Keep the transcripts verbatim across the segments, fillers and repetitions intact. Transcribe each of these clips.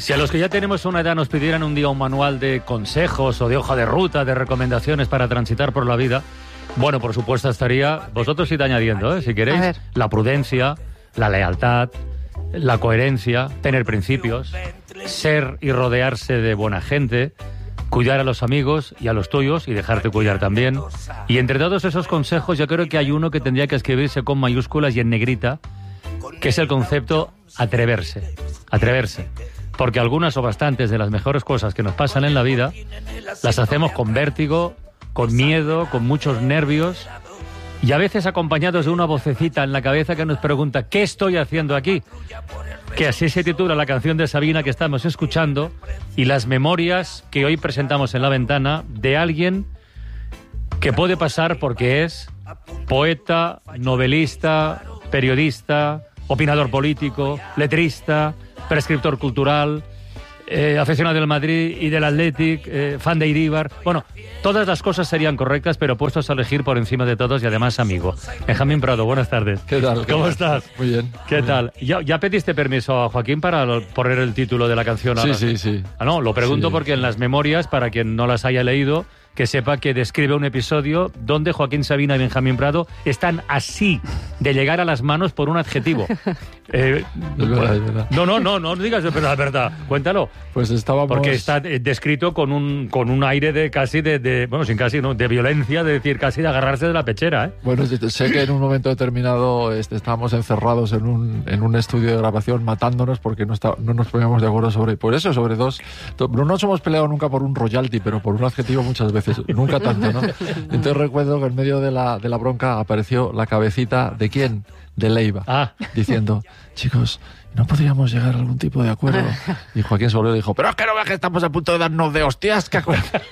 Si a los que ya tenemos una edad nos pidieran un día un manual de consejos o de hoja de ruta, de recomendaciones para transitar por la vida, bueno, por supuesto estaría, vosotros id añadiendo, ¿eh? Si queréis, la prudencia, la lealtad, la coherencia, tener principios, ser y rodearse de buena gente, cuidar a los amigos y a los tuyos y dejarte cuidar también. Y entre todos esos consejos yo creo que hay uno que tendría que escribirse con mayúsculas y en negrita, que es el concepto atreverse. Atreverse. Porque algunas o bastantes de las mejores cosas que nos pasan en la vida las hacemos con vértigo, con miedo, con muchos nervios y a veces acompañados de una vocecita en la cabeza que nos pregunta ¿qué estoy haciendo aquí? Que así se titula la canción de Sabina que estamos escuchando y las memorias que hoy presentamos en La Ventana de alguien que puede pasar porque es poeta, novelista, periodista, opinador político, letrista, prescriptor cultural, eh, aficionado del Madrid y del Athletic, eh, fan de Iríbar. Bueno, todas las cosas serían correctas, pero puestos a elegir por encima de todos y además amigo. Benjamín Prado, buenas tardes. ¿Qué tal? ¿Cómo estás? Muy bien. ¿Qué muy tal? Bien. ¿Ya, ¿Ya pediste permiso a Joaquín para lo, poner el título de la canción? Sí, sí, sí. Ah, no, lo pregunto sí. porque en las memorias, para quien no las haya leído, que sepa que describe un episodio donde Joaquín Sabina y Benjamín Prado están así de llegar a las manos por un adjetivo. Eh, es verdad, es verdad. No, no, no, no digas pero la verdad. Cuéntalo. Pues estábamos... Porque está descrito con un con un aire de casi de, de bueno, sin casi, no, de violencia, de decir casi de agarrarse de la pechera, ¿eh? Bueno, sé que en un momento determinado este, estábamos encerrados en un, en un estudio de grabación matándonos porque no, está, no nos poníamos de acuerdo sobre... Por eso, sobre dos... No nos hemos peleado nunca por un royalty, pero por un adjetivo muchas veces. Nunca tanto, ¿no? Entonces recuerdo que en medio de la, de la bronca apareció la cabecita ¿de quién? De Leiva, ah. diciendo, chicos, ¿no podríamos llegar a algún tipo de acuerdo? Y Joaquín se volvió y dijo, pero es que no ves que estamos a punto de darnos de hostias. ¿Qué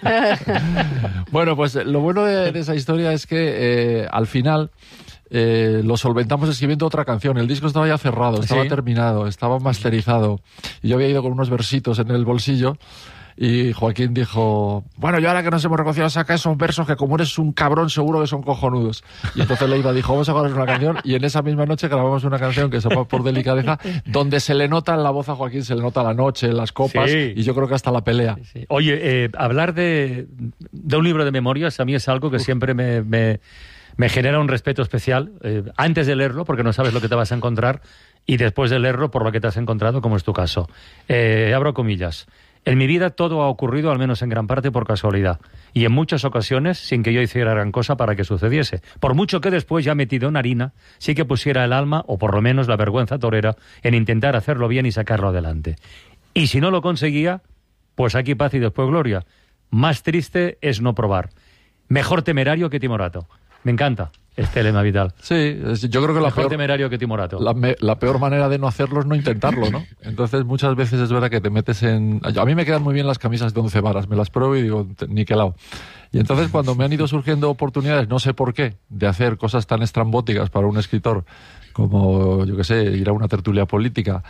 Bueno, pues lo bueno de, de esa historia es que eh, al final eh, lo solventamos escribiendo otra canción. El disco estaba ya cerrado, estaba ¿Sí? terminado, estaba masterizado. Y yo había ido con unos versitos en el bolsillo. Y Joaquín dijo, bueno, yo ahora que nos hemos reconciliado saca esos versos que como eres un cabrón seguro que son cojonudos. Y entonces Leiva dijo, vamos a grabar una canción y en esa misma noche grabamos una canción que se llama Por Delicadeza, donde se le nota en la voz a Joaquín, se le nota la noche, las copas sí. y yo creo que hasta la pelea. Sí, sí. Oye, eh, hablar de, de un libro de memorias a mí es algo que Uf. siempre me, me, me genera un respeto especial. Eh, antes de leerlo, porque no sabes lo que te vas a encontrar, y después de leerlo por lo que te has encontrado, como es tu caso. Eh, abro comillas. En mi vida todo ha ocurrido, al menos en gran parte, por casualidad. Y en muchas ocasiones sin que yo hiciera gran cosa para que sucediese. Por mucho que después, ya metido en harina, sí que pusiera el alma, o por lo menos la vergüenza torera, en intentar hacerlo bien y sacarlo adelante. Y si no lo conseguía, pues aquí paz y después gloria. Más triste es no probar. Mejor temerario que timorato. Me encanta este lema vital. Sí, yo creo que la Mejor peor, temerario que timorato. La, me, la peor manera de no hacerlo es no intentarlo, ¿no? Entonces muchas veces es verdad que te metes en... A mí me quedan muy bien las camisas de once varas, me las pruebo y digo, niquelao. Y entonces cuando me han ido surgiendo oportunidades, no sé por qué, de hacer cosas tan estrambóticas para un escritor como, yo qué sé, ir a una tertulia política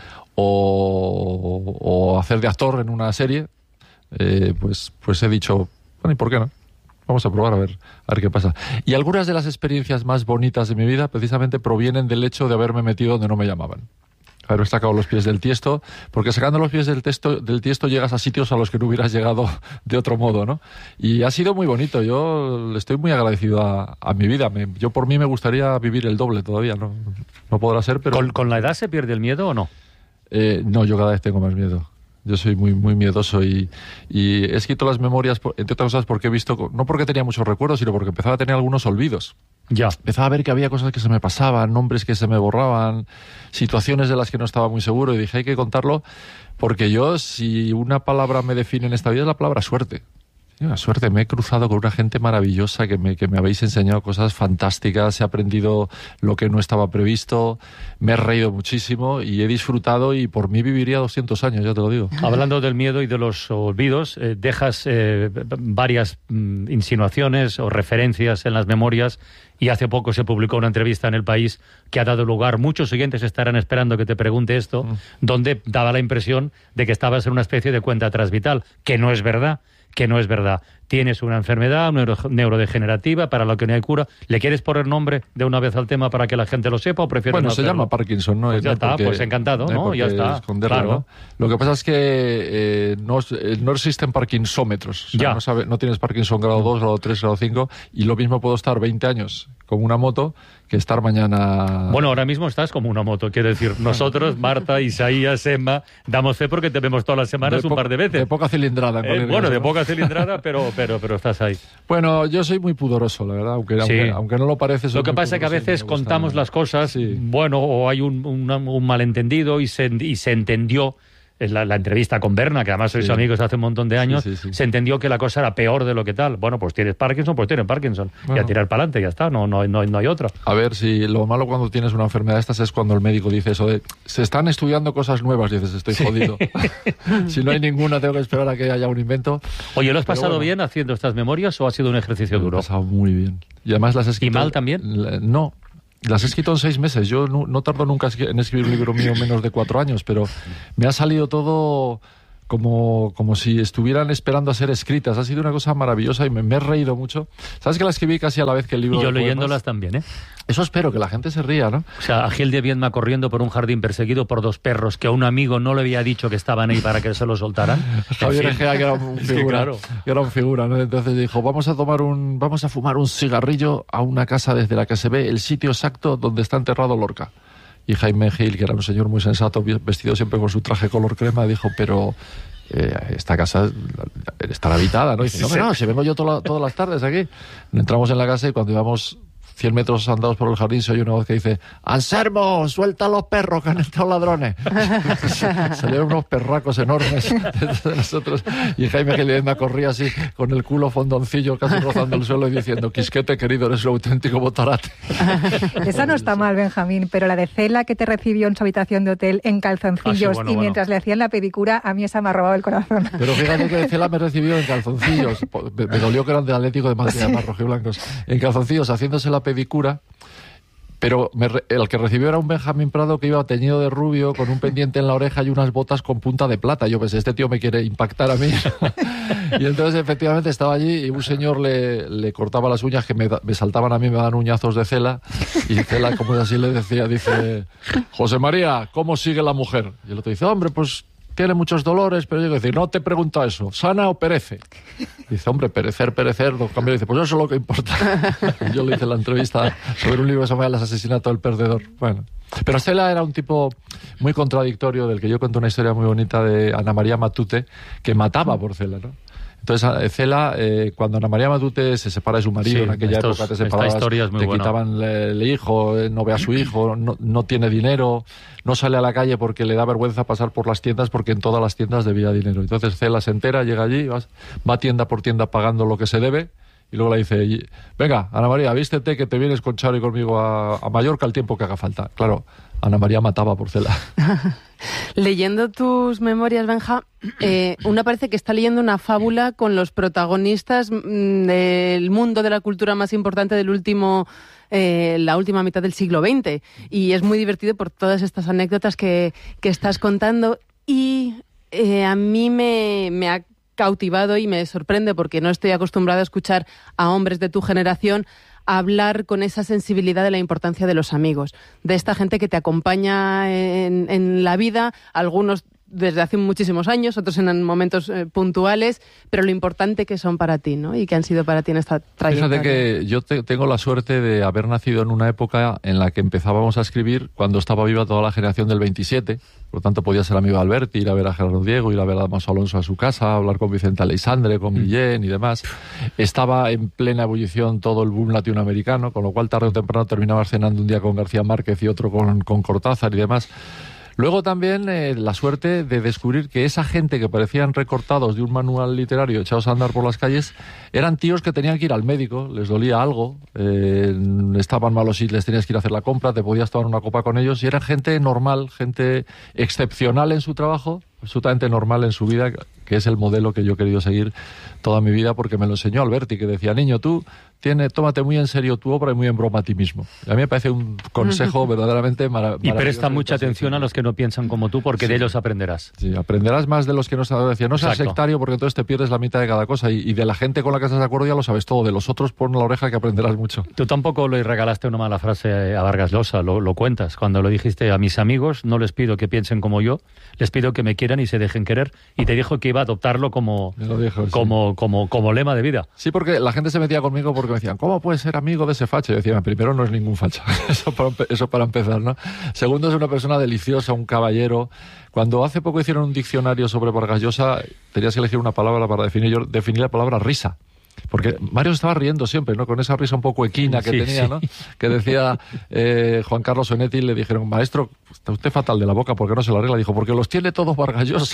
o, o hacer de actor en una serie, eh, pues, pues he dicho, bueno, ¿y por qué no? Vamos a probar a ver, a ver qué pasa. Y algunas de las experiencias más bonitas de mi vida precisamente provienen del hecho de haberme metido donde no me llamaban. Haberme sacado los pies del tiesto, porque sacando los pies del, testo, del tiesto llegas a sitios a los que no hubieras llegado de otro modo, ¿no? Y ha sido muy bonito. Yo le estoy muy agradecido a, a mi vida. Me, yo por mí me gustaría vivir el doble todavía. No, no podrá ser, pero... ¿Con, ¿Con la edad se pierde el miedo o no? Eh, no, yo cada vez tengo más miedo. Yo soy muy muy miedoso y, y he escrito las memorias, entre otras cosas, porque he visto, no porque tenía muchos recuerdos, sino porque empezaba a tener algunos olvidos. Ya. Empezaba a ver que había cosas que se me pasaban, nombres que se me borraban, situaciones de las que no estaba muy seguro y dije, hay que contarlo, porque yo, si una palabra me define en esta vida, es la palabra suerte. Una suerte, me he cruzado con una gente maravillosa que me, que me habéis enseñado cosas fantásticas, he aprendido lo que no estaba previsto, me he reído muchísimo y he disfrutado y por mí viviría doscientos años, ya te lo digo. Hablando del miedo y de los olvidos, eh, dejas eh, varias mm, insinuaciones o referencias en las memorias y hace poco se publicó una entrevista en El País que ha dado lugar, muchos oyentes estarán esperando que te pregunte esto, mm. donde daba la impresión de que estabas en una especie de cuenta atrás vital, que no es verdad. que no es verdad. tienes una enfermedad neuro, neurodegenerativa para la que no hay cura. ¿Le quieres poner nombre de una vez al tema para que la gente lo sepa o prefieres Bueno, no se hacerlo? llama Parkinson, ¿no? Pues ya no está, porque, pues encantado, ¿no? ¿no? Ya está, claro. ¿no? Lo que pasa es que eh, no, no existen parkinsómetros. O sea, ya. No, sabe, no tienes Parkinson grado dos, grado tres, grado cinco, y lo mismo puedo estar veinte años con una moto que estar mañana... Bueno, ahora mismo estás como una moto, quiero decir, nosotros, Marta, Isaías, Emma, damos fe porque te vemos todas las semanas de un par de veces. De poca cilindrada. Eh, bueno, de poca cilindrada, pero, pero, pero estás ahí. Bueno, yo soy muy pudoroso, la verdad, aunque, sí. aunque, aunque no lo parece. Lo que pasa es que a veces contamos las cosas, sí. bueno, o hay un, un, un malentendido y se, y se entendió... La, la entrevista con Berna, que además sois sí. amigos hace un montón de años, sí, sí, sí. se entendió que la cosa era peor de lo que tal. Bueno, pues tienes Parkinson, pues tienes Parkinson. Bueno. Y a tirar para adelante, ya está, no, no, no, no hay otra. A ver, si lo malo cuando tienes una enfermedad de estas es cuando el médico dice eso de se están estudiando cosas nuevas, dices, estoy sí. jodido. Si no hay ninguna, tengo que esperar a que haya un invento. Oye, ¿lo has Pero pasado bueno. bien haciendo estas memorias o ha sido un ejercicio Lo duro? Lo he pasado muy bien. Y además las he escrito... ¿Y mal también? No. Las he escrito en seis meses. Yo no, no tardo nunca en escribir un libro mío menos de cuatro años, pero me ha salido todo como, como si estuvieran esperando a ser escritas. Ha sido una cosa maravillosa y me, me he reído mucho. ¿Sabes que la escribí casi a la vez que el libro? Y yo de leyéndolas poemas? también, ¿eh? Eso espero, que la gente se ría, ¿no? O sea, a Gil de Viedma corriendo por un jardín perseguido por dos perros que a un amigo no le había dicho que estaban ahí para que se lo soltaran. Javier Egea, que era un figura, sí, claro. que era un figura, ¿no? Entonces dijo, vamos a tomar un, vamos a fumar un cigarrillo a una casa desde la que se ve el sitio exacto donde está enterrado Lorca. Y Jaime Gil, que era un señor muy sensato, vestido siempre con su traje color crema, dijo, pero... Eh, esta casa estará habitada, ¿no? Y dice, no, no, si vengo yo toda, todas las tardes aquí. Entramos en la casa y cuando íbamos cien metros andados por el jardín se oye una voz que dice, Anselmo, suelta a los perros que han entrado ladrones. Salieron unos perracos enormes de nosotros y Jaime Gilienda corría así con el culo fondoncillo casi rozando el suelo y diciendo, Quisquete, querido, eres un auténtico botarate. Esa no está mal, Benjamín, pero la de Cela que te recibió en su habitación de hotel en calzoncillos ah, sí, bueno, y mientras bueno. le hacían la pedicura, a mí esa me ha robado el corazón. Pero fíjate que Cela me recibió en calzoncillos, me, me dolió que eran del Atlético de Madrid, además rojiblancos, en calzoncillos haciéndose la pedicura, pero me, el que recibió era un Benjamín Prado que iba teñido de rubio, con un pendiente en la oreja y unas botas con punta de plata. Yo pensé, este tío me quiere impactar a mí. Y entonces efectivamente estaba allí y un señor le, le cortaba las uñas que me, me saltaban a mí, me daban uñazos de Cela, y Cela, como así le decía, dice, José María, ¿cómo sigue la mujer? Y el otro dice, hombre, pues tiene muchos dolores, pero yo digo, decir, no te pregunto eso, ¿sana o perece? Dice, hombre, perecer, perecer, don Camilo dice, pues eso es lo que importa. Y yo le hice la entrevista sobre un libro que se llama El asesinato del perdedor. Bueno, pero Cela era un tipo muy contradictorio, del que yo cuento una historia muy bonita de Ana María Matute, que mataba por Cela, ¿no? Entonces, Cela, eh, cuando Ana María Matute se separa de su marido, sí, en aquella estos, época te separabas, te buena. quitaban el hijo, no ve a su hijo, no, no tiene dinero, no sale a la calle porque le da vergüenza pasar por las tiendas, porque en todas las tiendas debía dinero. Entonces Cela se entera, llega allí, va, va tienda por tienda pagando lo que se debe, y luego le dice, venga, Ana María, vístete que te vienes con Charo y conmigo a, a Mallorca el tiempo que haga falta. Claro, Ana María mataba por Cela. Leyendo tus memorias, Benja, eh, una parece que está leyendo una fábula con los protagonistas mmm, del mundo de la cultura más importante del último, eh, la última mitad del siglo veinte. Y es muy divertido por todas estas anécdotas que, que estás contando. Y eh, a mí me, me ha cautivado y me sorprende porque no estoy acostumbrada a escuchar a hombres de tu generación hablar con esa sensibilidad de la importancia de los amigos, de esta gente que te acompaña en, en la vida, algunos desde hace muchísimos años, otros en momentos eh, puntuales, pero lo importante que son para ti, ¿no? Y que han sido para ti en esta trayectoria. Fíjate que yo te, tengo la suerte de haber nacido en una época en la que empezábamos a escribir cuando estaba viva toda la generación del veintisiete, por lo tanto podía ser amigo de Alberti, ir a ver a Gerardo Diego, ir a ver a Damaso Alonso a su casa, hablar con Vicente Aleixandre, con Guillén y demás. Estaba en plena ebullición todo el boom latinoamericano, con lo cual tarde o temprano terminaba cenando un día con García Márquez y otro con, con Cortázar y demás. Luego también eh, la suerte de descubrir que esa gente que parecían recortados de un manual literario echados a andar por las calles eran tíos que tenían que ir al médico, les dolía algo, eh, estaban malos y les tenías que ir a hacer la compra, te podías tomar una copa con ellos, y eran gente normal, gente excepcional en su trabajo, absolutamente normal en su vida, que es el modelo que yo he querido seguir toda mi vida, porque me lo enseñó Alberti, que decía, niño, tú tiene, tómate muy en serio tu obra y muy en broma a ti mismo. A mí me parece un consejo verdaderamente maravilloso. Y presta mucha atención a los que no piensan como tú, porque sí, de ellos aprenderás. Sí, aprenderás más de los que no saben. Decía, no seas sectario, porque entonces te pierdes la mitad de cada cosa. Y, y de la gente con la que estás de acuerdo ya lo sabes todo. De los otros pon la oreja que aprenderás mucho. Tú tampoco le regalaste una mala frase a Vargas Llosa, lo, lo cuentas. Cuando lo dijiste, a mis amigos no les pido que piensen como yo, les pido que me quieran y se dejen querer. Y te dijo que iba a adoptarlo como, me lo dijo, como, sí. como, como, como lema de vida. Sí, porque la gente se metía conmigo porque me decían, ¿cómo puedes ser amigo de ese facha? Y yo decía, primero, no es ningún facha. Eso para, eso para empezar, ¿no? Segundo, es una persona deliciosa, un caballero. Cuando hace poco hicieron un diccionario sobre Vargas Llosa, tenías que elegir una palabra para definir. Yo definí la palabra risa. Porque Mario estaba riendo siempre, ¿no? Con esa risa un poco equina que sí, tenía, sí. ¿no? Que decía eh, Juan Carlos Onetti, le dijeron, maestro, está usted fatal de la boca, ¿por qué no se lo arregla? Dijo, porque los tiene todos Vargas Llosa.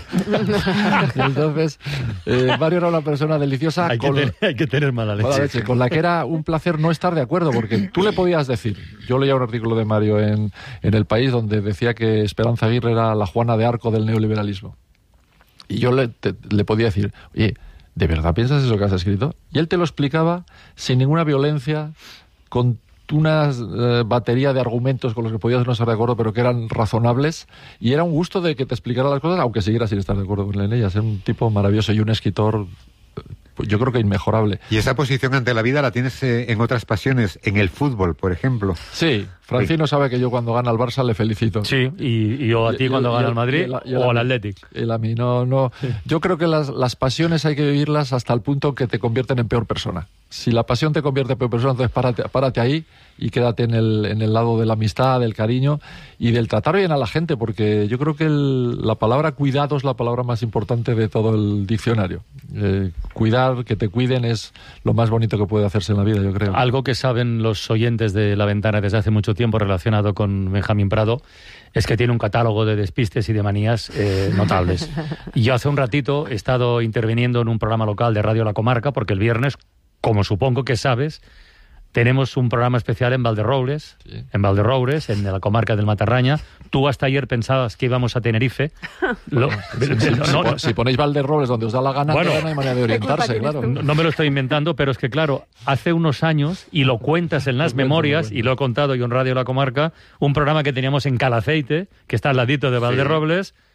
Y entonces, eh, Mario era una persona deliciosa. Hay, con, que, tener, hay que tener mala leche. mala leche. Con la que era un placer no estar de acuerdo, porque tú le podías decir, yo leía un artículo de Mario en, en El País donde decía que Esperanza Aguirre era la Juana de Arco del neoliberalismo. Y yo le, te, le podía decir, oye, ¿de verdad piensas eso que has escrito? Y él te lo explicaba sin ninguna violencia, con una eh, batería de argumentos con los que podías no estar de acuerdo, pero que eran razonables, y era un gusto de que te explicara las cosas, aunque siguieras sin estar de acuerdo con ellas. Es un tipo maravilloso y un escritor, yo creo que inmejorable. ¿Y esa posición ante la vida la tienes eh, en otras pasiones? ¿En el fútbol, por ejemplo? Sí, Francino sabe que yo cuando gana el Barça le felicito. Sí, y, y yo a ti y, cuando y, gana el Madrid y el, o al Athletic. Él a mí, no, no. Sí. Yo creo que las, las pasiones hay que vivirlas hasta el punto que te convierten en peor persona. Si la pasión te convierte en peor persona, entonces párate, párate ahí y quédate en el, en el lado de la amistad, del cariño y del tratar bien a la gente, porque yo creo que el, la palabra cuidado es la palabra más importante de todo el diccionario. Eh, cuidar, que te cuiden es lo más bonito que puede hacerse en la vida, yo creo. Algo que saben los oyentes de La Ventana desde hace mucho tiempo relacionado con Benjamín Prado es que tiene un catálogo de despistes y de manías eh, notables. Y yo hace un ratito he estado interviniendo en un programa local de Radio La Comarca, porque el viernes, como supongo que sabes, tenemos un programa especial en Valderroures, sí. en Valderroures, en la comarca del Matarraña. Tú hasta ayer pensabas que íbamos a Tenerife. Lo, sí, sí, no, no, no, si ponéis Valderroures donde os da la gana, bueno, no hay manera de orientarse, claro. No, no me lo estoy inventando, pero es que, claro, hace unos años, y lo cuentas en las memorias, y lo he contado yo en Radio La Comarca, un programa que teníamos en Calaceite, que está al ladito de Valderrobles, sí.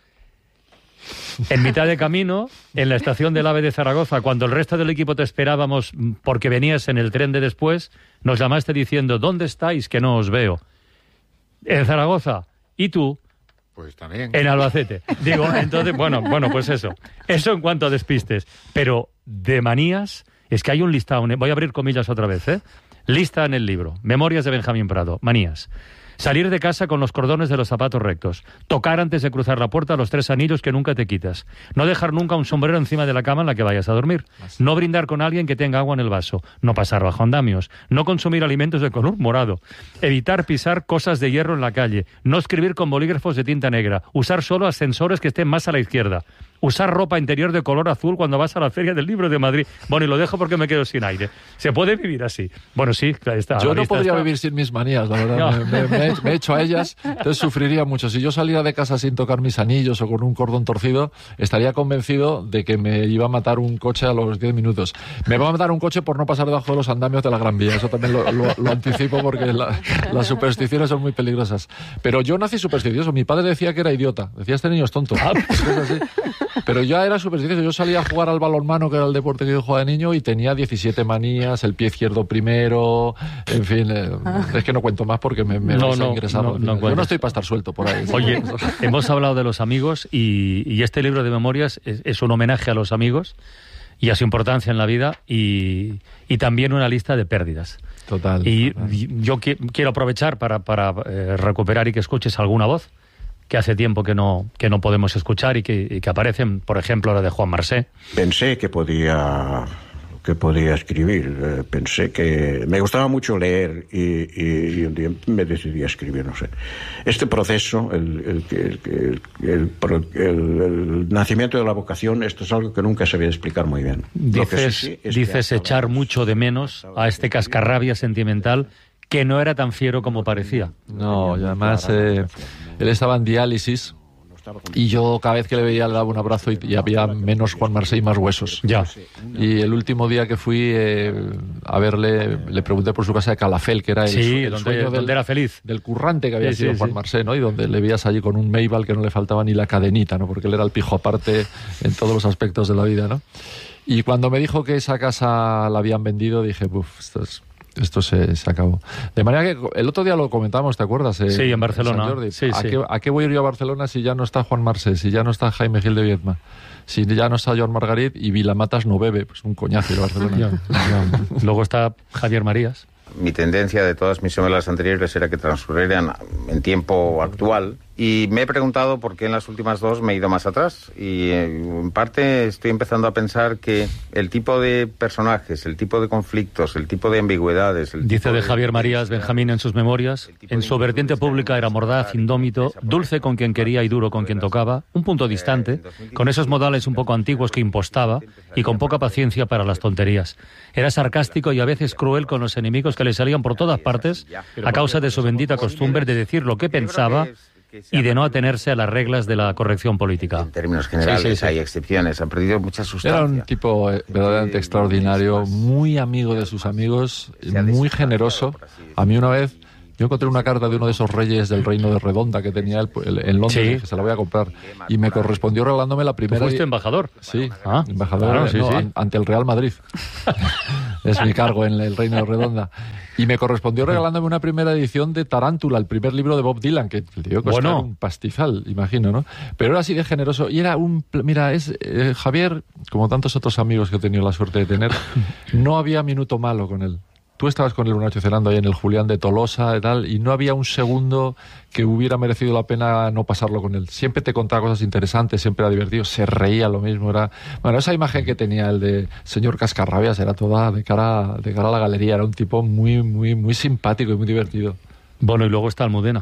En mitad de camino, en la estación del AVE de Zaragoza, cuando el resto del equipo te esperábamos porque venías en el tren de después, nos llamaste diciendo, ¿dónde estáis que no os veo? En Zaragoza. ¿Y tú? Pues también. En Albacete. Digo, entonces, bueno, bueno, pues eso. Eso en cuanto a despistes. Pero de manías, es que hay un listado, voy a abrir comillas otra vez, ¿eh? Lista en el libro. Memorias de Benjamín Prado. Manías. Salir de casa con los cordones de los zapatos rectos. Tocar antes de cruzar la puerta los tres anillos que nunca te quitas. No dejar nunca un sombrero encima de la cama en la que vayas a dormir. No brindar con alguien que tenga agua en el vaso. No pasar bajo andamios. No consumir alimentos de color morado. Evitar pisar cosas de hierro en la calle. No escribir con bolígrafos de tinta negra. Usar solo ascensores que estén más a la izquierda. Usar ropa interior de color azul cuando vas a la Feria del Libro de Madrid. Bueno, y lo dejo porque me quedo sin aire. ¿Se puede vivir así? Bueno, sí, está. Yo no podría está. vivir sin mis manías, la verdad. No. Me, me, me he hecho a ellas, entonces sufriría mucho. Si yo saliera de casa sin tocar mis anillos o con un cordón torcido, estaría convencido de que me iba a matar un coche a los diez minutos. Me va a matar un coche por no pasar debajo de los andamios de la Gran Vía. Eso también lo, lo, lo anticipo porque la, las supersticiones son muy peligrosas. Pero yo nací supersticioso. Mi padre decía que era idiota. Decía, este niño es tonto. Ah, pues es así. Pero ya era supersticioso. Yo salía a jugar al balonmano, que era el deporte que yo jugaba de niño, y tenía diecisiete manías, el pie izquierdo primero, en fin, eh, es que no cuento más porque me, me no, vais a no, ingresar. No, no yo no estoy para estar suelto por ahí. Oye, hemos hablado de los amigos y, y este libro de memorias es, es un homenaje a los amigos y a su importancia en la vida y, y también una lista de pérdidas. Total. Y, total. y yo que, quiero aprovechar para, para eh, recuperar y que escuches alguna voz que hace tiempo que no, que no podemos escuchar y que, y que aparecen, por ejemplo, la de Juan Marsé. Pensé que podía, que podía escribir, eh, pensé que... Me gustaba mucho leer y, y, y un día me decidí a escribir, no sé. Este proceso, el, el, el, el, el, el, el nacimiento de la vocación, esto es algo que nunca sabía explicar muy bien. Dices, sí, sí, dices echar mucho de menos a este cascarrabia sentimental que no era tan fiero como parecía. No, y además eh, él estaba en diálisis Y yo cada vez que le veía le daba un abrazo y, y había menos Juan Marsé y más huesos. Ya. Y el último día que fui eh, a verle, le pregunté por su casa de Calafell, que era el, sí, el donde, sueño donde del, era feliz. del currante que había sí, sido sí, Juan sí. Marsé, ¿no? Y donde le veías allí con un Maybach que no le faltaba ni la cadenita, ¿no? Porque él era el pijo aparte en todos los aspectos de la vida, ¿no? Y cuando me dijo que esa casa la habían vendido, dije, uff, esto es... Esto se, se acabó. De manera que el otro día lo comentamos, ¿te acuerdas? Eh, sí, en Barcelona. En Jordi. Sí, ¿A, sí. Qué, ¿A qué voy a ir yo a Barcelona si ya no está Juan Marsé, si ya no está Jaime Gil de Viedma, si ya no está Joan Margarit y Vilamatas no bebe? Pues un coñazo ir a Barcelona. Ya, ya. Luego está Javier Marías. Mi tendencia de todas mis novelas anteriores era que transcurrieran en tiempo actual, y me he preguntado por qué en las últimas dos me he ido más atrás, y en parte estoy empezando a pensar que el tipo de personajes, el tipo de conflictos, el tipo de ambigüedades... El Dice tipo de Javier Marías Benjamín en sus memorias: en su vertiente pública era mordaz, indómito, dulce con quien quería y duro con quien tocaba, un punto distante, con esos modales un poco antiguos que impostaba y con poca paciencia para las tonterías. Era sarcástico y a veces cruel con los enemigos que le salían por todas partes a causa de su bendita costumbre de decir lo que pensaba y de no atenerse a las reglas de la corrección política. En términos generales, sí, sí, sí. hay excepciones, ha perdido mucha sustancia. Era un tipo eh, verdaderamente extraordinario, muy amigo de sus amigos, muy generoso. A mí una vez, yo encontré una carta de uno de esos reyes del reino de Redonda que tenía él en Londres, Sí. y dije, se la voy a comprar. Y me correspondió regalándome la ¿Tú primera... fuiste embajador? Sí, Ah, embajador claro, sí, no, sí. an- ante el Real Madrid. Es mi cargo en el Reino de Redonda. Y me correspondió regalándome una primera edición de Tarántula, el primer libro de Bob Dylan, que el tío costaba Bueno. un pastizal, imagino, ¿no? Pero era así de generoso. Y era un... pl- Mira, es eh, Javier, como tantos otros amigos que he tenido la suerte de tener, no había minuto malo con él. Tú estabas con él una noche cenando ahí en el Julián de Tolosa y tal, y no había un segundo que hubiera merecido la pena no pasarlo con él. Siempre te contaba cosas interesantes, siempre era divertido, se reía lo mismo. Era... Bueno, esa imagen que tenía el de señor Cascarrabias era toda de cara, de cara a la galería. Era un tipo muy, muy, muy simpático y muy divertido. Bueno, y luego está Almudena.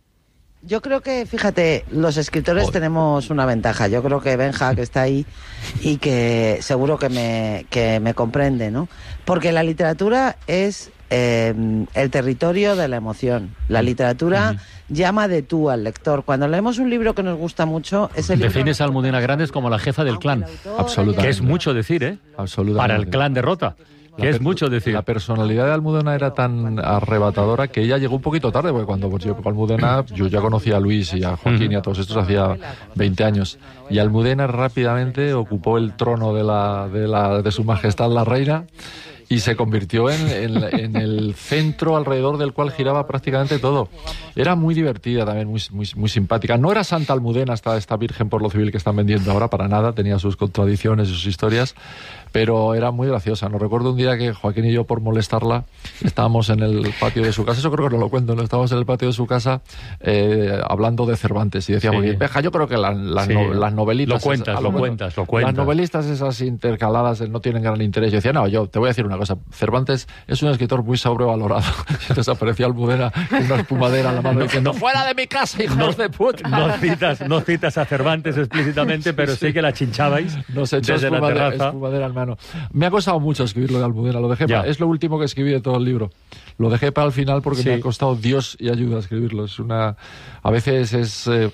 Yo creo que, fíjate, los escritores Joder. tenemos una ventaja. Yo creo que Benja, que está ahí y que seguro que me, que me comprende, ¿no? Porque la literatura es eh, el territorio de la emoción. La literatura uh-huh. llama de tú al lector. Cuando leemos un libro que nos gusta mucho, ese libro... Defines a Almudena Grandes como la jefa del clan. Absolutamente. Que es mucho decir, ¿eh? Absolutamente. Para el clan de Rota. Que es mucho decir. La personalidad de Almudena era tan arrebatadora que ella llegó un poquito tarde, porque cuando pues, yo con Almudena, yo ya conocía a Luis y a Joaquín y a todos estos hacía veinte años. Y Almudena rápidamente ocupó el trono de, la, de, la, de su majestad la reina y se convirtió en, en, en el centro alrededor del cual giraba prácticamente todo. Era muy divertida también, muy, muy, muy simpática. No era Santa Almudena, esta, esta virgen por lo civil que están vendiendo ahora, para nada, tenía sus contradicciones y sus historias, pero era muy graciosa. Nos recuerdo un día que Joaquín y yo, por molestarla, estábamos en el patio de su casa, eso creo que no lo cuento, ¿no? Estábamos en el patio de su casa eh, hablando de Cervantes y decíamos, Sí. Peja, yo creo que la, la Sí. no, las novelitas... Lo cuentas, esas, lo bueno, cuentas, lo cuentas. Las novelistas esas intercaladas no tienen gran interés. Yo decía, no, yo te voy a decir una cosa, Cervantes es un escritor muy sobrevalorado. Y entonces aparecía Almudena con una espumadera en la mano diciendo, ¡fuera de mi casa, hijos No, de puta! no citas, no citas a Cervantes explícitamente, pero sí, sí que la chinchabais Nos echó desde la espumadera, terraza. espumadera en mano. Me ha costado mucho escribirlo de Almudena, lo dejé Ya. para, es lo último que escribí de todo el libro. Lo dejé para el final porque Sí. me ha costado Dios y ayuda a escribirlo. Es una, a veces es... Eh,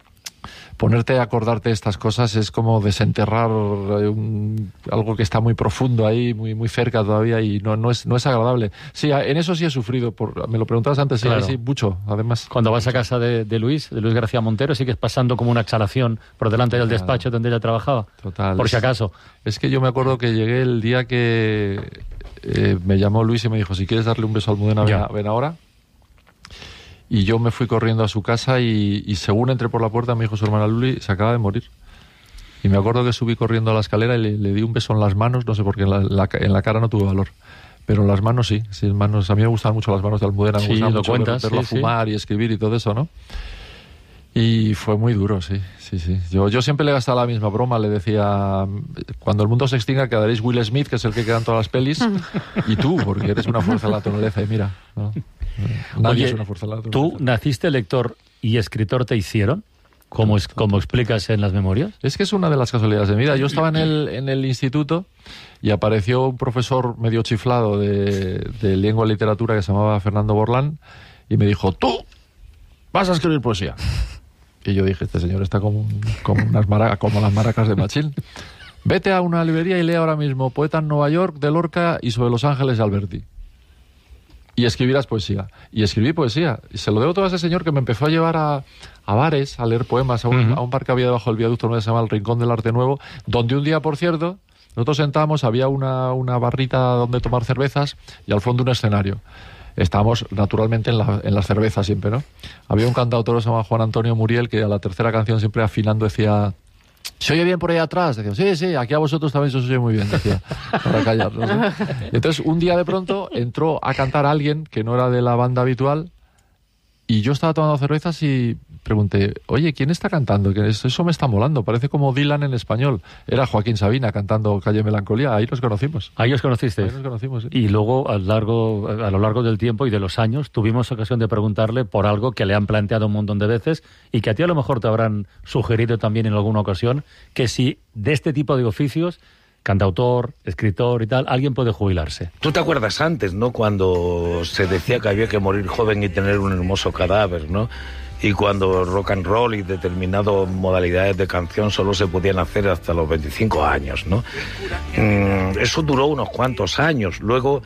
ponerte a acordarte de estas cosas es como desenterrar eh, un, algo que está muy profundo ahí, muy muy cerca todavía y no, no, es, no es agradable. Sí, en eso sí he sufrido, por, me lo preguntabas antes, sí, Claro. sí, mucho, además. Cuando vas a casa de, de Luis, de Luis García Montero, sigues pasando como una exhalación por delante del Total. despacho donde ella trabajaba. Total. Por si Es- acaso. Es que yo me acuerdo que llegué el día que eh, me llamó Luis y me dijo, si quieres darle un beso a Almudena, ven, Ya. a- ven ahora. Y yo me fui corriendo a su casa y, y según entré por la puerta me dijo su hermana Luli, se acaba de morir. Y me acuerdo que subí corriendo a la escalera y le, le di un beso en las manos, no sé por qué, en la, la- en la cara no tuve valor. Pero en las manos sí, sí, en manos, a mí me gustan mucho las manos de Almudena, me Sí, gusta lo mucho cuentas, ver- verlo sí, sí. fumar y escribir y todo eso, ¿no? Y fue muy duro, sí, sí, sí. Yo, yo siempre le gastaba la misma broma, le decía, cuando el mundo se extinga quedaréis Will Smith, que es el que queda en todas las pelis, y tú, porque eres una fuerza de la naturaleza, y mira, ¿no? Nadie Oye, es una fuerza de la naturaleza. ¿tú naciste lector y escritor te hicieron? Como, es, como explicas en las memorias. Es que es una de las casualidades de mi vida. Yo estaba en el, en el instituto y apareció un profesor medio chiflado de, de lengua y literatura que se llamaba Fernando Borlán y me dijo, tú vas a escribir poesía. Y yo dije, este señor está como, como, unas mara, como las maracas de Machín. Vete a una librería y lee ahora mismo Poeta en Nueva York de Lorca y Sobre los Ángeles de Alberti. Y escribirás poesía. Y escribí poesía. Y se lo debo todo a ese señor que me empezó a llevar a, a bares, a leer poemas, a un, uh-huh. a un bar que había debajo del viaducto, donde se llama el Rincón del Arte Nuevo, donde un día, por cierto, nosotros sentábamos, había una, una barrita donde tomar cervezas y al fondo un escenario. Estábamos naturalmente en, la, en las cervezas siempre, ¿no? Había un cantautor que se llama Juan Antonio Muriel que a la tercera canción siempre afinando decía... ¿Se oye bien por ahí atrás? Decía, sí, sí, aquí a vosotros también se os oye muy bien, decía, para callarnos, ¿no? Y entonces, un día de pronto entró a cantar a alguien que no era de la banda habitual y yo estaba tomando cervezas y pregunté, oye, ¿quién está cantando? Que eso me está molando, parece como Dylan en español. Era Joaquín Sabina cantando Calle Melancolía, ahí nos conocimos. Ahí os conocisteis. Ahí nos conocimos, sí. Y luego, a, largo, a lo largo del tiempo y de los años, tuvimos ocasión de preguntarle por algo que le han planteado un montón de veces y que a ti a lo mejor te habrán sugerido también en alguna ocasión, que si de este tipo de oficios, cantautor, escritor y tal, alguien puede jubilarse. Tú te acuerdas antes, ¿no? Cuando se decía que había que morir joven y tener un hermoso cadáver, ¿no? Y cuando rock and roll y determinadas modalidades de canción solo se podían hacer hasta los veinticinco años, ¿no? Mm, eso duró unos cuantos años. Luego,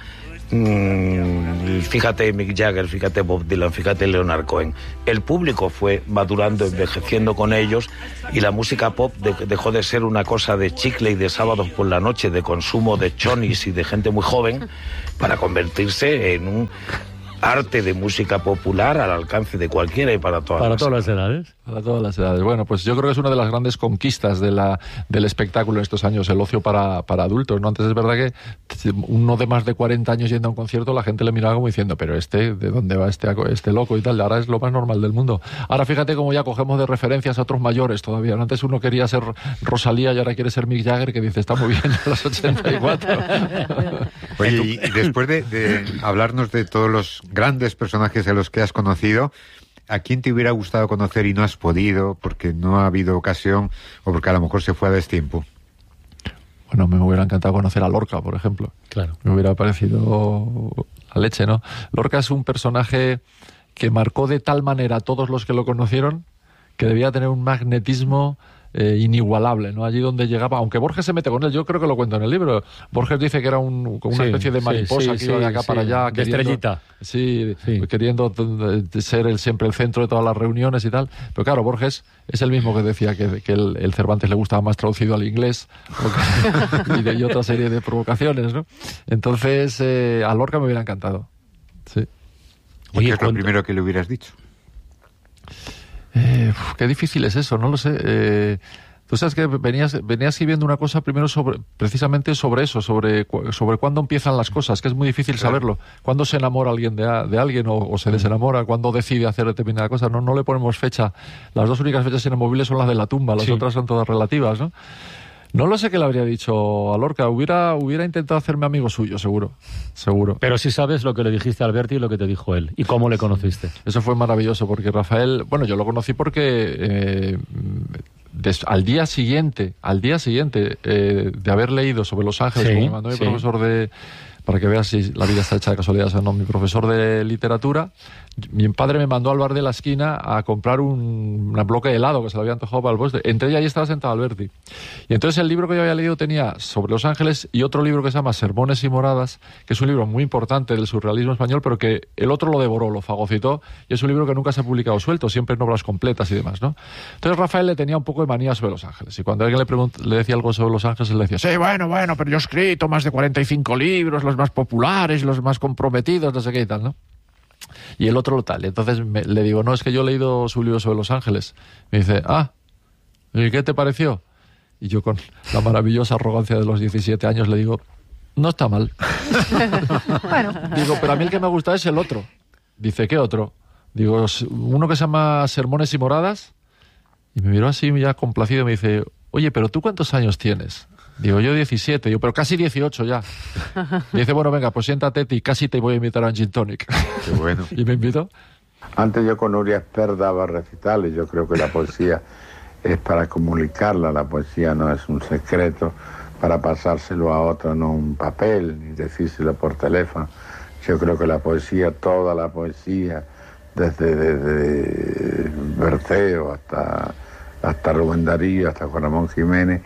mm, fíjate Mick Jagger, fíjate Bob Dylan, fíjate Leonard Cohen. El público fue madurando, envejeciendo con ellos y la música pop de, dejó de ser una cosa de chicle y de sábados por la noche, de consumo de chonis y de gente muy joven, para convertirse en un arte de música popular al alcance de cualquiera y para todas para las todas las edades. Para todas las edades. Bueno, pues yo creo que es una de las grandes conquistas de la, del espectáculo en estos años, el ocio para, para adultos, ¿no? Antes es verdad que uno de más de cuarenta años yendo a un concierto, la gente le miraba como diciendo, pero este, ¿de dónde va este, este loco y tal? Ahora es lo más normal del mundo. Ahora fíjate cómo ya cogemos de referencias a otros mayores todavía, ¿no? Antes uno quería ser Rosalía y ahora quiere ser Mick Jagger, que dice, está muy bien a los ochenta y cuatro. Oye, y, y después de, de hablarnos de todos los grandes personajes a los que has conocido, ¿a quién te hubiera gustado conocer y no has podido porque no ha habido ocasión o porque a lo mejor se fue a destiempo? Bueno, me hubiera encantado conocer a Lorca, por ejemplo. Claro. Me hubiera parecido la leche, ¿no? Lorca es un personaje que marcó de tal manera a todos los que lo conocieron que debía tener un magnetismo Eh, inigualable, ¿no? Allí donde llegaba, aunque Borges se mete con él, yo creo que lo cuento en el libro. Borges dice que era un, como una sí, especie de mariposa sí, sí, que iba de acá sí, para allá. De queriendo, estrellita. Sí, sí, queriendo ser el, siempre el centro de todas las reuniones y tal. Pero claro, Borges es el mismo que decía que, que el, el Cervantes le gustaba más traducido al inglés que, y, de, y otra serie de provocaciones, ¿no? Entonces, eh, a Lorca me hubiera encantado. Sí. Oye, ¿qué es lo primero que le hubieras dicho? Eh, uf, qué difícil es eso, no lo sé. Eh, tú sabes que venías, venías escribiendo una cosa primero sobre, precisamente sobre eso, sobre, sobre cuándo empiezan las cosas, que es muy difícil claro. saberlo. Cuándo se enamora alguien de, de alguien o, o se desenamora, cuándo decide hacer determinada cosa. No, no le ponemos fecha. Las dos únicas fechas inamovibles son las de la tumba, las sí. otras son todas relativas, ¿no? No lo sé qué le habría dicho a Lorca. Hubiera, hubiera intentado hacerme amigo suyo, seguro. Seguro. Pero sí sabes lo que le dijiste a Alberti y lo que te dijo él. ¿Y cómo le conociste? Eso fue maravilloso, porque Rafael... Bueno, yo lo conocí porque eh, des, al día siguiente, al día siguiente eh, de haber leído sobre Los Ángeles, sí, como me mandó mi sí. profesor de... Para que veas si la vida está hecha de casualidades o no, mi profesor de literatura, mi padre me mandó al bar de la esquina a comprar un, un bloque de helado que se le había antojado para el postre. Entre ella ahí estaba sentado Alberti. Y entonces el libro que yo había leído tenía sobre Los Ángeles y otro libro que se llama Sermones y Moradas, que es un libro muy importante del surrealismo español, pero que el otro lo devoró, lo fagocitó, y es un libro que nunca se ha publicado suelto, siempre en obras completas y demás, ¿no? Entonces Rafael le tenía un poco de manía sobre Los Ángeles, y cuando alguien le, pregunt- le decía algo sobre Los Ángeles, él le decía, sí, bueno, bueno, pero yo he escrito más de cuarenta y cinco libros, los más populares, los más comprometidos, no sé qué y tal, ¿no? Y el otro lo tal. Y entonces me, le digo, no, es que yo he leído su libro sobre Los Ángeles. Me dice, ah, ¿y qué te pareció? Y yo con la maravillosa arrogancia de los diecisiete años le digo, no está mal. Bueno. Digo, pero a mí el que me gusta es el otro. Dice, ¿qué otro? Digo, uno que se llama Sermones y Moradas. Y me miró así ya complacido y me dice, oye, pero ¿tú cuántos años tienes? Digo, yo diecisiete, digo, pero casi dieciocho ya. Y dice, bueno, venga, pues siéntate y casi te voy a invitar a un gin tonic. Qué bueno. Y me invitó. Antes yo con Nuria Esper daba recitales. Yo creo que la poesía es para comunicarla. La poesía no es un secreto para pasárselo a otro, no un papel, ni decírselo por teléfono. Yo creo que la poesía, toda la poesía, desde, desde Berceo, hasta, hasta Rubén Darío, hasta Juan Ramón Jiménez,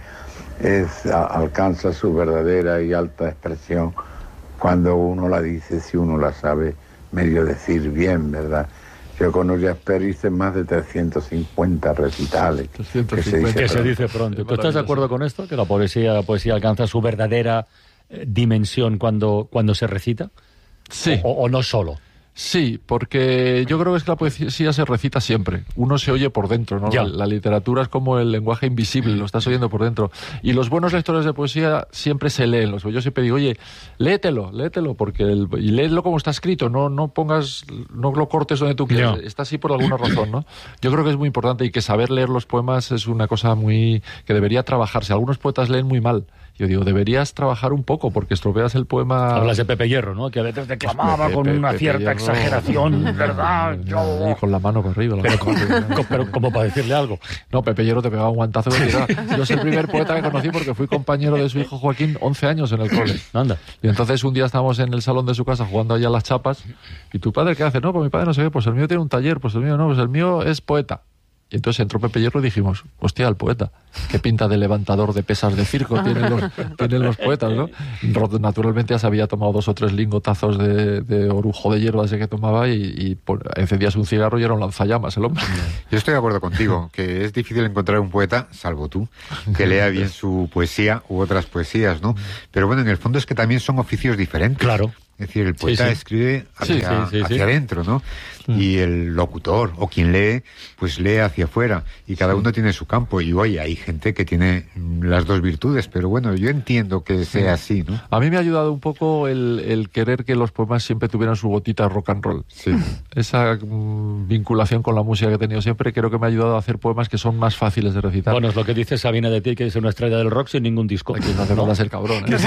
es, a, alcanza su verdadera y alta expresión cuando uno la dice, si uno la sabe medio decir bien, ¿verdad? Yo con Nuria Esper hice más de trescientos cincuenta recitales. trescientos cincuenta, que se dice pronto. ¿Tú estás de acuerdo con esto? ¿Que la poesía, la poesía alcanza su verdadera eh, dimensión cuando, cuando se recita? Sí. O, o no solo. Sí, porque yo creo que es que la poesía se recita siempre. Uno se oye por dentro, ¿no? La, la literatura es como el lenguaje invisible, lo estás oyendo por dentro. Y los buenos lectores de poesía siempre se leen. Los, yo siempre digo, oye, léetelo, léetelo, porque el, y léelo como está escrito, no, no pongas, no lo cortes donde tú quieras. No. Está así por alguna razón, ¿no? Yo creo que es muy importante y que saber leer los poemas es una cosa muy que debería trabajarse. Algunos poetas leen muy mal. Yo digo, deberías trabajar un poco porque estropeas el poema... Hablas de Pepe Hierro, ¿no? Que a veces declamaba Pepe, con Pepe, una Pepe cierta Hierro, exageración, ¿verdad? Yo... Y con la mano por arriba. La pero, mano. pero como para decirle algo. No, Pepe Hierro te pegaba un guantazo. Yo soy el primer poeta que conocí porque fui compañero de su hijo Joaquín once años en el cole. Anda. Y entonces un día estábamos en el salón de su casa jugando allá las chapas. ¿Y tu padre qué hace? No, pues mi padre no sé qué. Pues el mío tiene un taller. Pues el mío no, pues el mío es poeta. Y entonces entró Pepe Hierro y dijimos, hostia, el poeta, qué pinta de levantador de pesas de circo tienen los, tienen los poetas, ¿no? Naturalmente ya se había tomado dos o tres lingotazos de, de orujo de hierba ese que tomaba y, y por, encendías un cigarro y era un lanzallamas el hombre. Yo estoy de acuerdo contigo, que es difícil encontrar un poeta, salvo tú, que lea bien su poesía u otras poesías, ¿no? Pero bueno, en el fondo es que también son oficios diferentes. Claro. Es decir, el poeta sí, sí. escribe hacia, sí, sí, sí, hacia sí. adentro, ¿no? Mm. Y el locutor, o quien lee, pues lee hacia afuera. Y cada sí. uno tiene su campo. Y oye, hay gente que tiene las dos virtudes, pero bueno, yo entiendo que sea sí. así, ¿no? A mí me ha ayudado un poco el, el querer que los poemas siempre tuvieran su gotita de rock and roll. Sí. Esa mm, vinculación con la música que he tenido siempre, creo que me ha ayudado a hacer poemas que son más fáciles de recitar. Bueno, es lo que dice Sabina de ti, que es una estrella del rock sin ningún disco. Aquí no hace falta ser cabrón, ¿eh?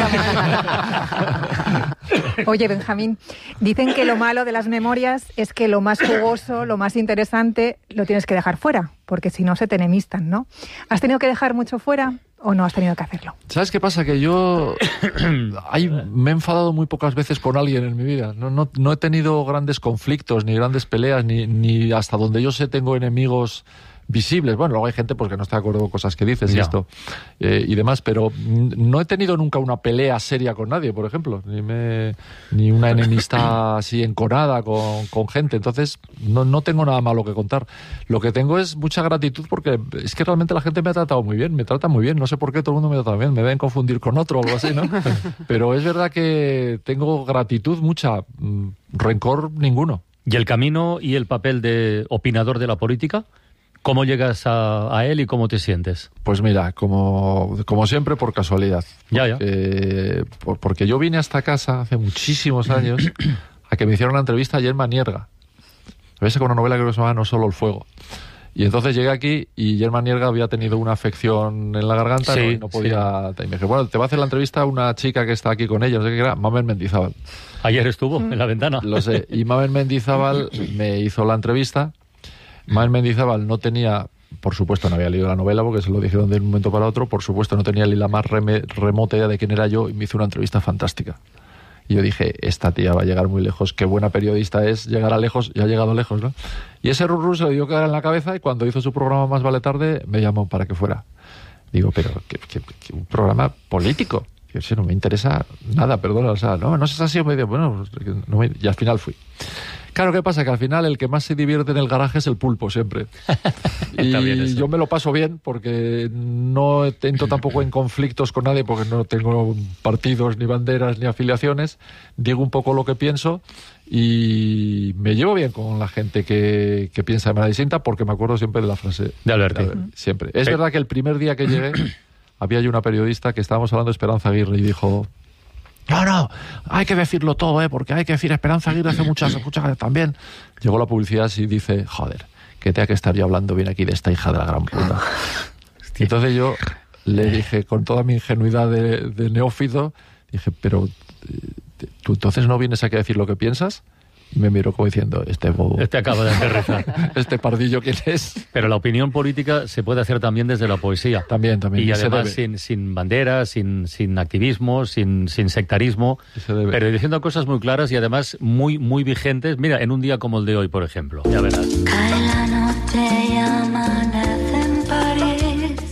Oye, Benjamín, dicen que lo malo de las memorias es que lo más jugoso, lo más interesante, lo tienes que dejar fuera, porque si no se te enemistan, ¿no? ¿Has tenido que dejar mucho fuera o no has tenido que hacerlo? ¿Sabes qué pasa? Que yo hay, me he enfadado muy pocas veces con alguien en mi vida. No, no, no he tenido grandes conflictos, ni grandes peleas, ni, ni hasta donde yo sé tengo enemigos visibles. Bueno, luego hay gente pues, que no está de acuerdo con cosas que dices y ya. esto eh, y demás, pero no he tenido nunca una pelea seria con nadie, por ejemplo, ni, me, ni una enemistad así enconada con, con gente. Entonces no, no tengo nada malo que contar. Lo que tengo es mucha gratitud porque es que realmente la gente me ha tratado muy bien, me trata muy bien. No sé por qué todo el mundo me trata bien, me deben confundir con otro o algo así, ¿no? Pero es verdad que tengo gratitud mucha, rencor ninguno. ¿Y el camino y el papel de opinador de la política? ¿Cómo llegas a, a él y cómo te sientes? Pues mira, como, como siempre, por casualidad. Ya, ya. Porque, por, porque yo vine a esta casa hace muchísimos años a que me hicieron una entrevista a Germán Nierga. ¿Ves? Con una novela que se llama No solo el fuego. Y entonces llegué aquí y Germán Nierga había tenido una afección en la garganta, sí, ¿no? Y no podía... Sí. Y me dije, bueno, te va a hacer la entrevista una chica que está aquí con ella, no sé qué era, Mabel Mendizábal. Ayer estuvo en la ventana. Lo sé. Y Mabel Mendizábal me hizo la entrevista. Mabel Mendizábal no tenía, por supuesto no había leído la novela porque se lo dijeron de un momento para otro, por supuesto no tenía ni la más reme, remota idea de quién era yo y me hizo una entrevista fantástica. Y yo dije, esta tía va a llegar muy lejos, qué buena periodista es, llegará lejos, y ha llegado lejos, ¿no? Y ese rurru se le dio quedar en la cabeza y cuando hizo su programa Más vale tarde me llamó para que fuera. Digo, pero que, que, que un programa político. Y yo, sí, no me interesa nada, perdona, o sea, no, no sé si ha sido medio, bueno, no me, y al final fui. Claro, ¿qué pasa? Que al final el que más se divierte en el garaje es el pulpo siempre. Y yo me lo paso bien porque no entro tampoco en conflictos con nadie porque no tengo partidos, ni banderas, ni afiliaciones. Digo un poco lo que pienso y me llevo bien con la gente que, que piensa de manera distinta porque me acuerdo siempre de la frase de Alberti. Siempre. Es verdad que el primer día que llegué había yo una periodista que estábamos hablando de Esperanza Aguirre y dijo... No, no, hay que decirlo todo, ¿eh? Porque hay que decir Esperanza Aguirre hace muchas, muchas también. Llegó la publicidad y dice, joder, que tenga que estar yo hablando bien aquí de esta hija de la gran puta. Y entonces yo le dije, con toda mi ingenuidad de, de neófito, dije, pero ¿tú entonces no vienes aquí a decir lo que piensas? Y me miró como diciendo, este bobo. Este acaba de aterrizar. Este pardillo, ¿quién es? Pero la opinión política se puede hacer también desde la poesía. También, también. Y, y además se debe. sin, sin banderas, sin, sin activismo, sin, sin sectarismo. Se debe. Pero diciendo cosas muy claras y además muy, muy vigentes. Mira, en un día como el de hoy, por ejemplo. Ya verás. Cae la noche y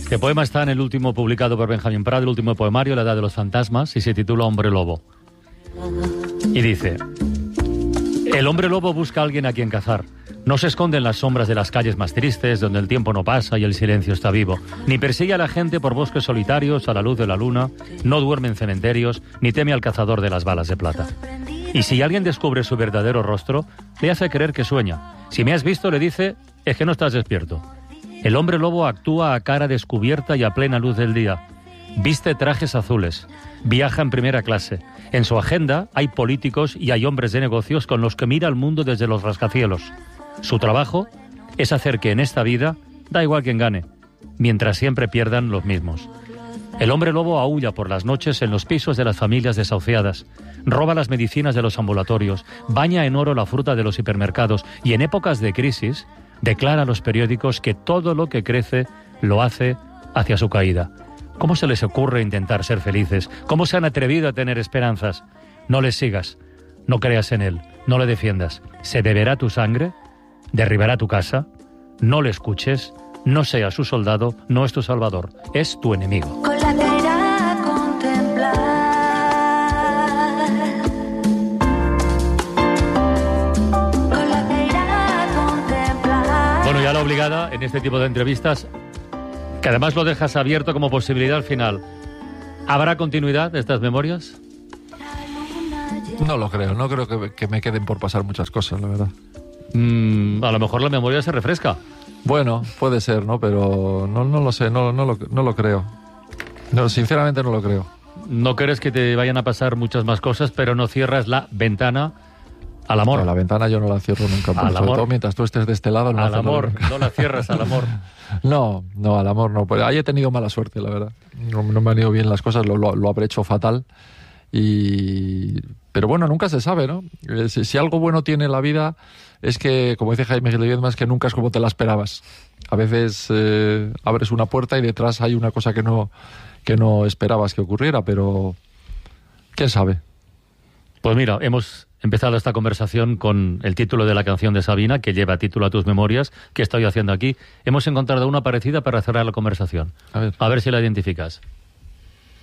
El poema está en el último publicado por Benjamín Prat, el último poemario, La Edad de los Fantasmas, y se titula Hombre Lobo. Y dice: el hombre lobo busca a alguien a quien cazar. No se esconde en las sombras de las calles más tristes, donde el tiempo no pasa y el silencio está vivo. Ni persigue a la gente por bosques solitarios a la luz de la luna, no duerme en cementerios, ni teme al cazador de las balas de plata. Y si alguien descubre su verdadero rostro, le hace creer que sueña. Si me has visto, le dice, es que no estás despierto. El hombre lobo actúa a cara descubierta y a plena luz del día. Viste trajes azules, viaja en primera clase. En su agenda hay políticos y hay hombres de negocios con los que mira el mundo desde los rascacielos. Su trabajo es hacer que en esta vida, da igual quien gane, mientras siempre pierdan los mismos. El hombre lobo aúlla por las noches en los pisos de las familias desahuciadas, roba las medicinas de los ambulatorios, baña en oro la fruta de los hipermercados y en épocas de crisis declara a los periódicos que todo lo que crece lo hace hacia su caída. ¿Cómo se les ocurre intentar ser felices? ¿Cómo se han atrevido a tener esperanzas? No les sigas, no creas en él, no le defiendas. Se beberá tu sangre, derribará tu casa, no le escuches, no seas su soldado, no es tu salvador, es tu enemigo. Con la pera a contemplar. Con la pera a contemplar. Bueno, ya la obligada en este tipo de entrevistas, que además lo dejas abierto como posibilidad al final. ¿Habrá continuidad de estas memorias? No lo creo, no creo que, que me queden por pasar muchas cosas, la verdad. Mm, a lo mejor la memoria se refresca. Bueno, puede ser, ¿no? Pero no, no lo sé, no, no, lo, no lo creo. No, sinceramente no lo creo. No crees que te vayan a pasar muchas más cosas, pero no cierras la ventana al amor. No, la ventana yo no la cierro nunca. Al sobre amor. todo mientras tú estés de este lado. No al la amor, nunca. no la cierras al amor. No, no, al amor no. Pues ahí he tenido mala suerte, la verdad. No, no me han ido bien las cosas, lo, lo, lo habré hecho fatal. Y... Pero bueno, nunca se sabe, ¿no? Si, si algo bueno tiene la vida es que, como dice Jaime Gil Ledesma, es que nunca es como te la esperabas. A veces eh, abres una puerta y detrás hay una cosa que no, que no esperabas que ocurriera, pero quién sabe. Pues mira, hemos empezado esta conversación con el título de la canción de Sabina, que lleva título a tus memorias, que estoy haciendo aquí. Hemos encontrado una parecida para cerrar la conversación. A ver, a ver si la identificas.